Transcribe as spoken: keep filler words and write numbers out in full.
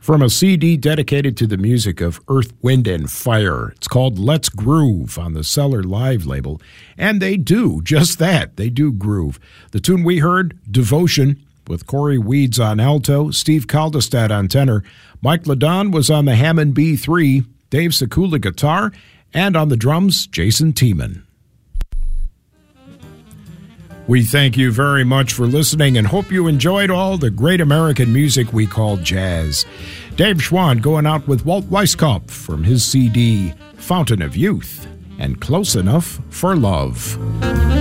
from a C D dedicated to the music of Earth, Wind, and Fire. It's called Let's Groove on the Cellar Live label, and they do just that. They do groove. The tune we heard, Devotion, with Corey Weeds on alto, Steve Kaldestad on tenor, Mike Ladon was on the Hammond B three, Dave Sekula guitar, and on the drums, Jason Tiemann. We thank you very much for listening and hope you enjoyed all the great American music we call jazz. Dave Schwann going out with Walt Weiskopf from his C D, Fountain of Youth, and Close Enough for Love.